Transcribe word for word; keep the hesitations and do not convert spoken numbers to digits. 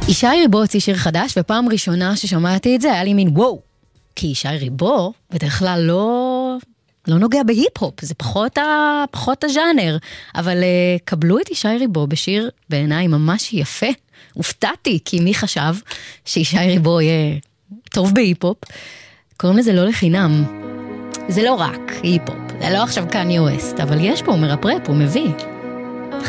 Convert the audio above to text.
ישי ריבו הוציא שיר חדש, ופעם ראשונה ששמעתי את זה היה לי מין וואו, כי ישי ריבו בדרך כלל לא, לא נוגע בהיפ-הופ, זה פחות, ה, פחות הז'אנר, אבל uh, קבלו את ישי ריבו בשיר בעיניי ממש יפה, הופתעתי, כי מי חשב שישי ריבו יהיה טוב בהיפ-הופ, קוראים לזה לא לחינם, זה לא רק היפ-הופ, זה לא עכשיו קניה ווסט, אבל יש פה מרפרפ, הוא מביא.